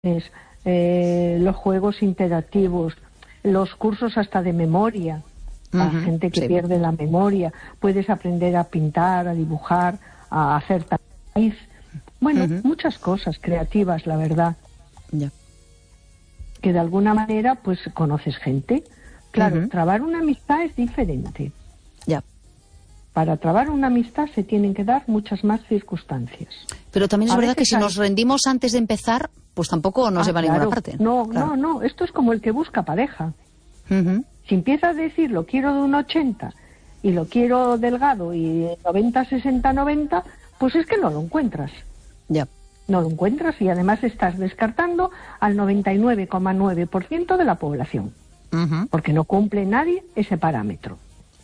los juegos interactivos, los cursos hasta de memoria, para gente que pierde la memoria. Puedes aprender a pintar, a dibujar, a hacer tapiz. Bueno, muchas cosas creativas, la verdad. Que de alguna manera, pues, conoces gente. Claro, trabar una amistad es diferente. Para trabar una amistad se tienen que dar muchas más circunstancias. Pero también es verdad que si nos rendimos antes de empezar, pues tampoco nos lleva a ninguna parte. No, esto es como el que busca pareja. Si empieza a decir, lo quiero de un 80 y lo quiero delgado y 90, 60, 90, pues es que no lo encuentras. No lo encuentras y además estás descartando al 99,9% de la población. Porque no cumple nadie ese parámetro.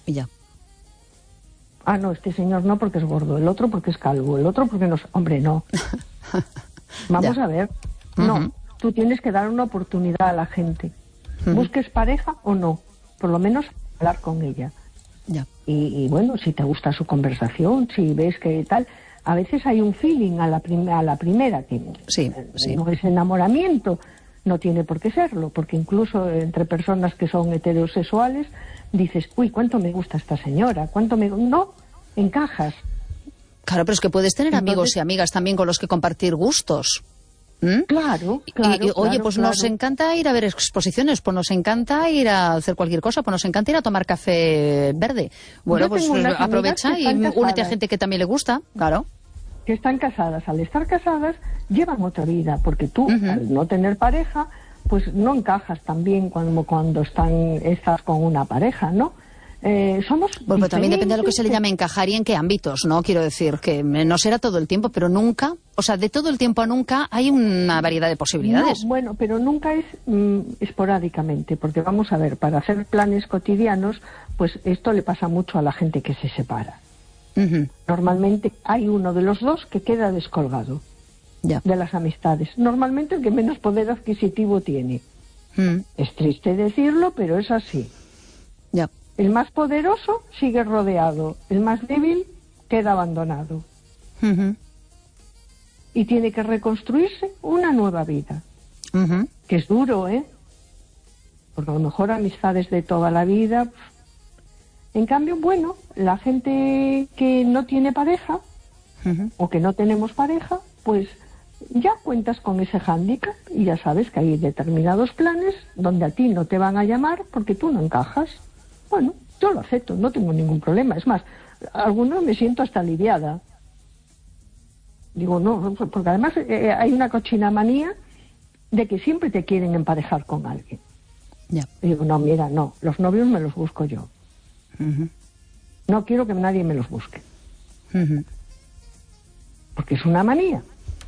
Ah, no, este señor no porque es gordo, el otro porque es calvo, el otro porque no... Hombre, no. Vamos a ver. No, tú tienes que dar una oportunidad a la gente. Busques pareja o no, por lo menos hablar con ella. Y bueno, si te gusta su conversación, si ves que tal... A veces hay un feeling a la primera, que no es enamoramiento, no tiene por qué serlo, porque incluso entre personas que son heterosexuales dices, uy, cuánto me gusta esta señora, no, encajas. Claro, pero es que puedes tener amigos y amigas también con los que compartir gustos. Claro. Oye, pues nos encanta ir a ver exposiciones, pues nos encanta ir a hacer cualquier cosa, pues nos encanta ir a tomar café verde. Bueno, pues aprovecha y únete a gente que también le gusta, claro. Que están casadas. Al estar casadas llevan otra vida, porque tú, al no tener pareja, pues no encajas tan bien como cuando estás con una pareja, ¿no? Somos bueno, también depende de lo que se le llame encajar y en qué ámbitos, ¿no? Quiero decir que no será todo el tiempo, pero nunca, o sea, de todo el tiempo a nunca hay una variedad de posibilidades. No, bueno, pero nunca es esporádicamente, porque vamos a ver, para hacer planes cotidianos, pues esto le pasa mucho a la gente que se separa. Normalmente hay uno de los dos que queda descolgado de las amistades. Normalmente el que menos poder adquisitivo tiene. Es triste decirlo, pero es así. El más poderoso sigue rodeado, el más débil queda abandonado. Y tiene que reconstruirse una nueva vida. Que es duro, porque a lo mejor amistades de toda la vida... En cambio, bueno, la gente que no tiene pareja o que no tenemos pareja, pues ya cuentas con ese hándicap y ya sabes que hay determinados planes donde a ti no te van a llamar porque tú no encajas. Bueno, yo lo acepto, no tengo ningún problema. Es más, algunos me siento hasta aliviada. Digo, no, porque además hay una cochina manía de que siempre te quieren emparejar con alguien. Digo, no, mira, no, los novios me los busco yo. No quiero que nadie me los busque. Porque es una manía.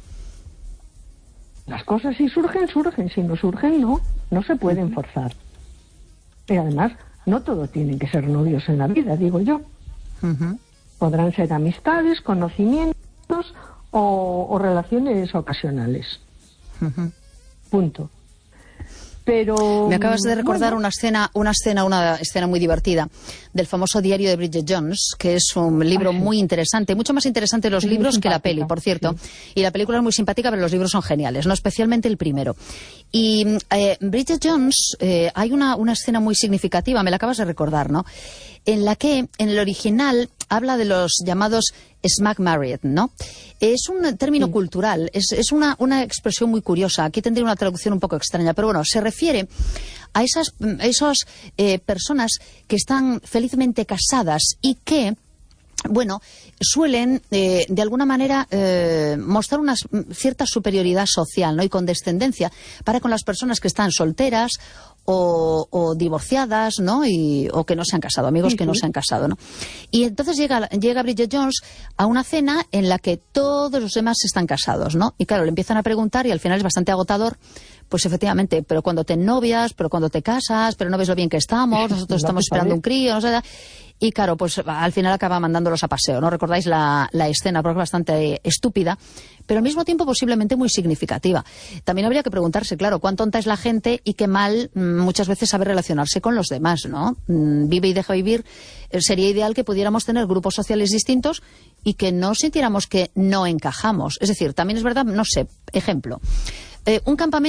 Las cosas si surgen, si no surgen, no se pueden forzar. Y además, no todos tienen que ser novios en la vida, digo yo. Podrán ser amistades, conocimientos o relaciones ocasionales. Punto. Pero... Me acabas de recordar una escena muy divertida del famoso diario de Bridget Jones, que es un libro muy interesante, mucho más interesante los libros que la peli, por cierto. Y la película es muy simpática, pero los libros son geniales, no especialmente el primero. Y Bridget Jones, hay una escena muy significativa, me la acabas de recordar, ¿no? En la que, en el original, habla de los llamados smack married, ¿no? Es un término cultural, es una expresión muy curiosa. Aquí tendría una traducción un poco extraña, pero bueno, se refiere a esas personas que están felizmente casadas y que, bueno, suelen de alguna manera mostrar una cierta superioridad social, ¿no? Y condescendencia para con las personas que están solteras o divorciadas, ¿no? O que no se han casado, amigos que no se han casado, ¿no? Y entonces llega Bridget Jones a una cena en la que todos los demás están casados, ¿no? Y claro, le empiezan a preguntar y al final es bastante agotador. Pues efectivamente, pero cuando te novias, pero cuando te casas, pero no ves lo bien que estamos, nosotros estamos esperando un crío, no sé. Y claro, pues al final acaba mandándolos a paseo, ¿no? ¿Recordáis la escena? Porque es bastante estúpida, pero al mismo tiempo posiblemente muy significativa. También habría que preguntarse, claro, cuán tonta es la gente y qué mal muchas veces sabe relacionarse con los demás, ¿no? Vive y deja vivir. Sería ideal que pudiéramos tener grupos sociales distintos y que no sintiéramos que no encajamos. Es decir, también es verdad, no sé, ejemplo. un campamento